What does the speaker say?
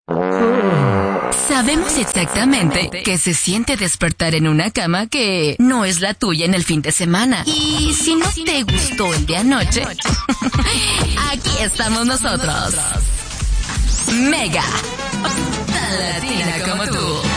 Sabemos exactamente que se siente despertar en una cama que no es la tuya en el fin de semana. Y si no te gustó el de anoche, aquí estamos nosotros. Mega, tan latina como tú.